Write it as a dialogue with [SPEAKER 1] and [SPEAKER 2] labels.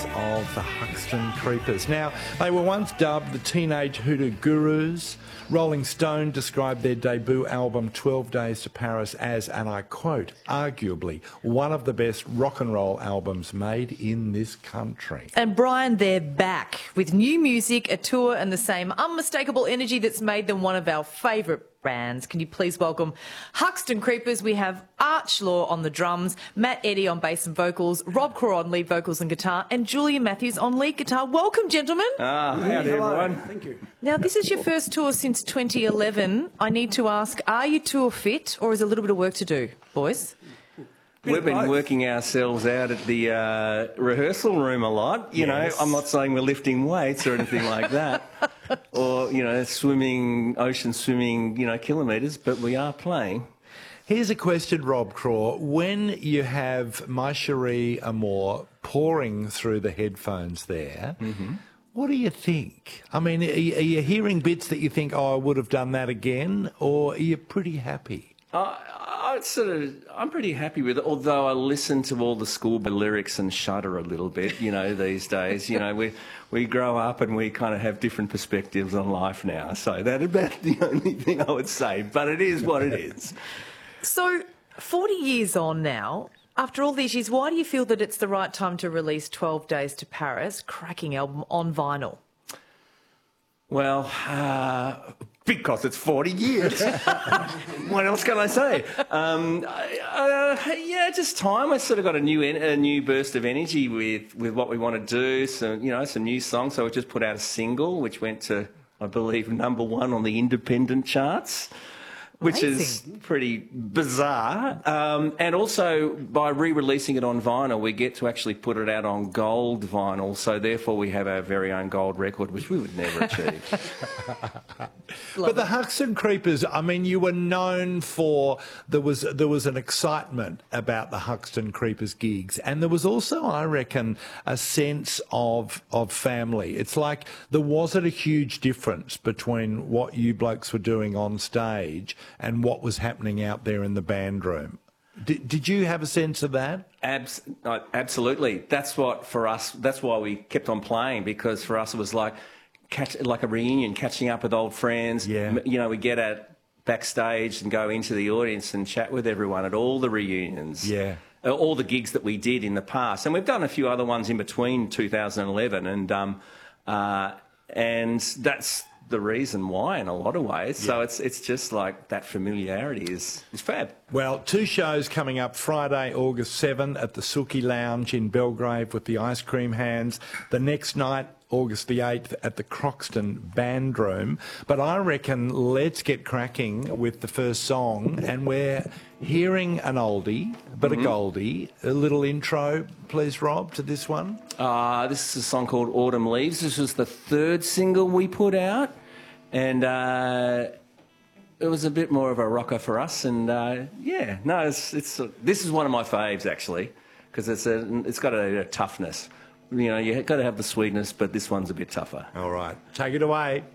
[SPEAKER 1] of the Huxton Creepers. Now, they were once dubbed the Teenage Hoodoo Gurus. Rolling Stone described their debut album 12 Days to Paris as, and I quote, arguably one of the best rock and roll albums made in this country.
[SPEAKER 2] And Brian, they're back with new music, a tour and the same unmistakable energy that's made them one of our favourite bands. Can you please welcome Huxton Creepers? We have Arch Law on the drums, Matt Eddy on bass and vocals, Rob Craw on lead vocals and guitar, and Julia Matthews on lead guitar. Welcome, gentlemen.
[SPEAKER 3] Howdy, everyone.
[SPEAKER 4] Thank you.
[SPEAKER 2] Now, this is your first tour since 2011. I need to ask, are you tour fit or is there a little bit of work to do, boys?
[SPEAKER 3] We've been working ourselves out at the rehearsal room a lot. You know, I'm not saying we're lifting weights or anything like that, or, you know, swimming, ocean swimming, you know, kilometres, but we are playing.
[SPEAKER 1] Here's a question, Rob Craw. When you have My Cherie Amour pouring through the headphones there, what do you think? I mean, are you hearing bits that you think, oh, I would have done that again, or are you pretty happy?
[SPEAKER 3] I'm pretty happy with it, although I listen to all the schoolboy lyrics and shudder a little bit, you know, these days. You know, we grow up and we kind of have different perspectives on life now. So that's about the only thing I would say, but it is what it is.
[SPEAKER 2] So, 40 years on now, after all these years, why do you feel that it's the right time to release 12 Days to Paris, cracking album, on vinyl?
[SPEAKER 3] Well, because it's 40 years. What else can I say? Yeah, just time. I sort of got a new burst of energy with what we want to do. So, you know, some new songs. So we just put out a single, which went to, I believe, #1 on the independent charts, which is pretty bizarre. And also, by re-releasing it on vinyl, we get to actually put it out on gold vinyl. So therefore, we have our very own gold record, which we would never achieve.
[SPEAKER 1] But the Huxton Creepers, I mean, you were known for, there was an excitement about the Huxton Creepers gigs, and there was also, I reckon, a sense of family. It's like there wasn't a huge difference between what you blokes were doing on stage and what was happening out there in the band room. Did you have a sense of that?
[SPEAKER 3] Absolutely. That's what, for us, that's why we kept on playing, because for us it was like a reunion, catching up with old friends.
[SPEAKER 1] Yeah.
[SPEAKER 3] You know, we get at backstage and go into the audience and chat with everyone at all the reunions.
[SPEAKER 1] Yeah.
[SPEAKER 3] All the gigs that we did in the past. And we've done a few other ones in between 2011 and that's the reason why in a lot of ways. Yeah. So it's just like that familiarity is fab.
[SPEAKER 1] Well, 2 shows coming up. Friday, August 7 at the Silky Lounge in Belgrave with the Ice Cream Hands. The next night, August the 8th at the Croxton Band Room. But I reckon let's get cracking with the first song, and we're hearing an oldie, but a goldie. A little intro, please, Rob, to this one.
[SPEAKER 3] This is a song called Autumn Leaves. This was the 3rd single we put out, and it was a bit more of a rocker for us. And this is one of my faves actually, because it's got a toughness. You know, you've got to have the sweetness, but this one's a bit tougher.
[SPEAKER 1] All right, take it away.